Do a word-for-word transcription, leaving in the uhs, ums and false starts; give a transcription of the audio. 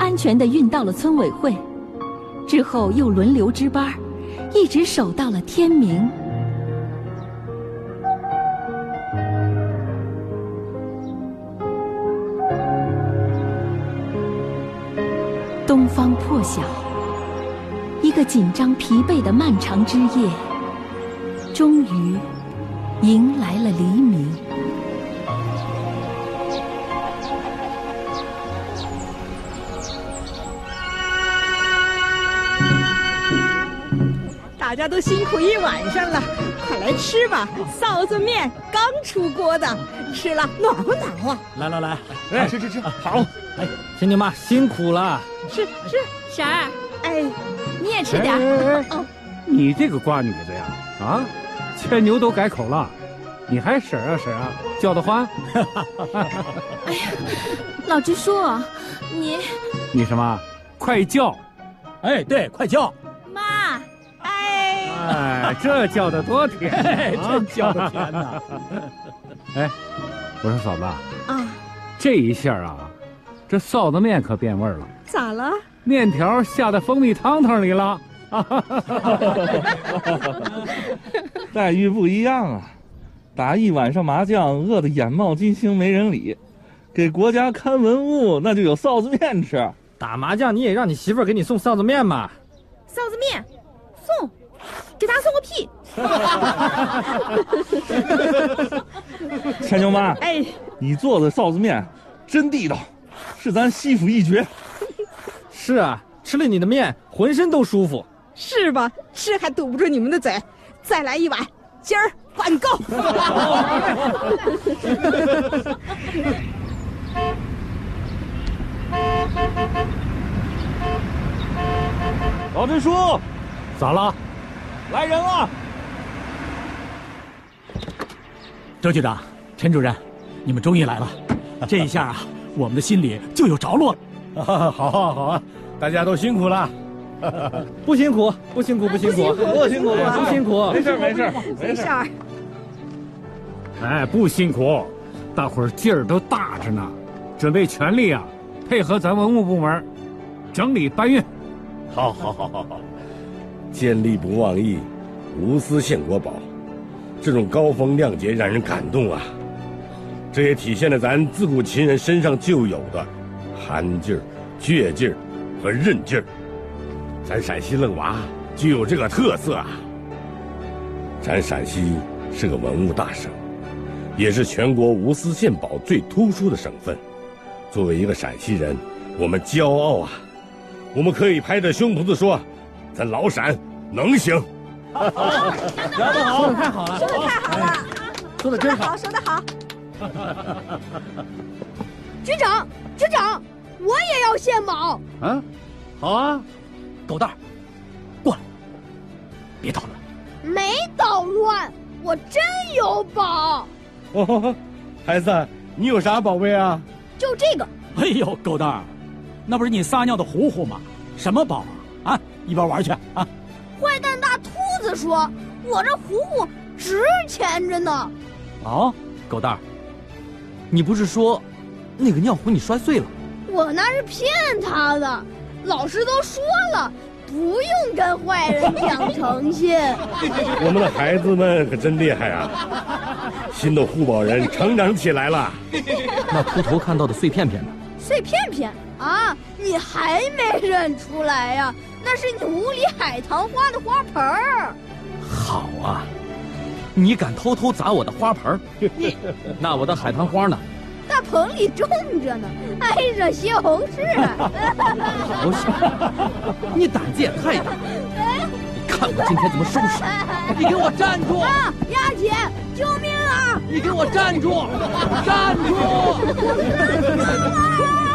安全地运到了村委会，之后又轮流值班，一直守到了天明。东方破晓，一个紧张疲惫的漫长之夜，终于迎来了黎明。 大家都辛苦一晚上了，快来吃吧！臊子面刚出锅的，吃了暖和暖和。 来来来， 哎，吃吃吃，好！ 哎，亲家妈辛苦了。 是是， 婶儿， 哎， 你也吃点。 哎哎哎哦， 你这个瓜女子呀，啊，牵牛都改口了，你还婶儿啊婶儿啊，叫得欢？ 哎呀，老直叔，你你什么？快叫！ 哎，对，快叫！ 妈， 哎， 哎，这叫的多甜， 哎，真叫的甜呐！ 哎，我说嫂子啊， 这一下啊，这臊子面可变味儿了。 咋了？ 面条下在蜂蜜汤汤里了。 待遇不一样啊！打一晚上麻将，饿得眼冒金星没人理；给国家看文物，那就有臊子面吃。 打麻将你也让你媳妇儿给你送臊子面嘛？ 臊子面送，给他送个屁！ 牵牛妈， 哎， 你做的臊子面真地道，是咱西府一绝。 是啊，吃了你的面，浑身都舒服。 是吧？吃还堵不住你们的嘴，再来一碗，今儿管够。 老支书， 咋了？ 来人了！ 周局长、陈主任，你们终于来了，这一下啊，我们的心里就有着落了。 好啊好啊，大家都辛苦了。 不辛苦，不辛苦，不辛苦， 不辛苦， 不辛苦， 没事没事没事儿。 哎，不辛苦，大伙儿劲儿都大着呢，准备全力啊，配合咱文物部门整理搬运。 好，好，好，好，好！见利不忘义，无私献国宝，这种高风亮节让人感动啊！这也体现了咱自古秦人身上就有的憨劲儿、倔劲儿和韧劲儿。咱陕西愣娃就有这个特色啊！咱陕西是个文物大省，也是全国无私献宝最突出的省份。作为一个陕西人，我们骄傲啊！我们可以拍着胸脯子说，咱老陕能行。 说得好，说得太好了， 说得太好了， 说得真好， 说得好。 局长，局长，我也要献宝。 啊，好啊。 狗蛋儿，过来，别捣乱。 没捣乱，我真有宝。 哦，孩子，你有啥宝贝啊？ 就这个。 哎呦，狗蛋儿，那不是你撒尿的糊糊吗？什么宝啊？啊，一边玩去啊！ 坏蛋大兔子说：“我这糊糊值钱着呢。” 哦，狗蛋儿，你不是说那个尿壶你摔碎了？ 我那是骗他的，老师都说了，不用跟坏人讲诚信。 我们的孩子们可真厉害啊！新的护宝人成长起来了。 那秃头看到的碎片片呢？ 碎片片啊，你还没认出来呀？那是你屋里海棠花的花盆儿。 好啊，你敢偷偷砸我的花盆儿？那我的海棠花呢？ 大棚里种着呢，挨着西红柿。 不是，你胆子也太大！你看我今天怎么收拾你！你给我站住！ 啊，丫姐，救命啊！ 你给我站住！站住！